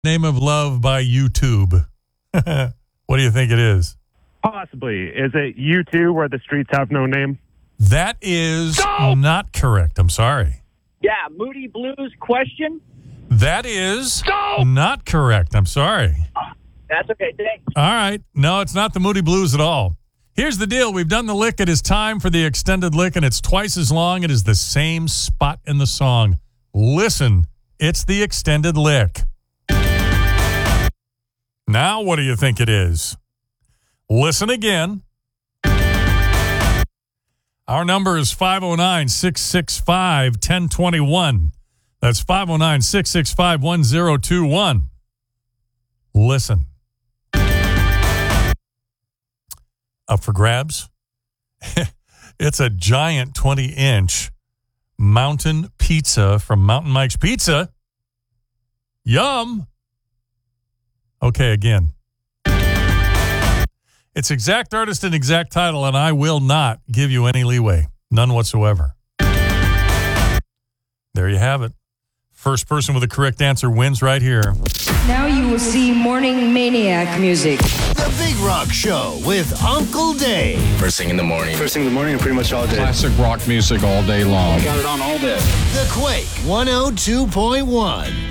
Name of Love by YouTube. What do you think it is? Possibly. Is it U2 where the streets have no name? That is not correct. I'm sorry. Yeah, Moody Blues Question. That is not correct. I'm sorry. That's okay. Thanks. All right. No, it's not the Moody Blues at all. Here's the deal. We've done the lick. It is time for the extended lick, and it's twice as long. It is the same spot in the song. Listen, it's the extended lick. Now, what do you think it is? Listen again. Our number is 509-665-1021. That's 509-665-1021. Listen. Up for grabs? It's a giant 20-inch mountain pizza from Mountain Mike's Pizza. Yum. Okay, again. It's exact artist and exact title, and I will not give you any leeway. None whatsoever. There you have it. First person with the correct answer wins right here. Now you will see Morning Maniac music. The Big Rock Show with Uncle Dave. First thing in the morning. First thing in the morning and pretty much all day. Classic rock music all day long. I got it on all day. The Quake 102.1.